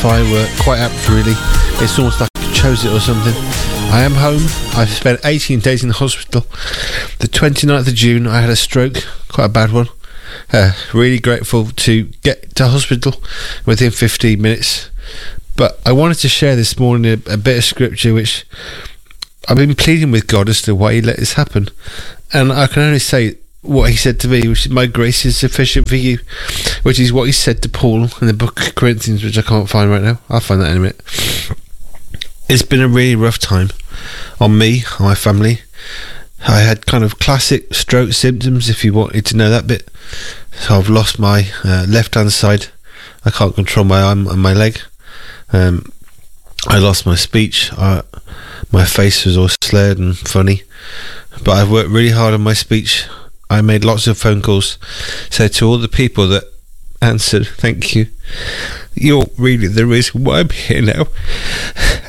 identify were quite apt, really. It's almost like I chose it or something. I am home. I've spent 18 days in the hospital. The 29th of June, I had a stroke, quite a bad one. Really grateful to get to hospital within 15 minutes. But I wanted to share this morning a bit of scripture which I've been pleading with God as to why he let this happen. And I can only say what he said to me, which is, my grace is sufficient for you, which is what he said to Paul in the book of Corinthians, which I can't find right now. I'll find that in a minute. It's been a really rough time on me, on my family. I had kind of classic stroke symptoms, if you wanted to know that bit. So I've lost my left hand side. I can't control my arm and my leg. I lost my speech. My face was all slurred and funny. But I've worked really hard on my speech. I made lots of phone calls. So to all the people that answered, thank you. You're really the reason why I'm here now.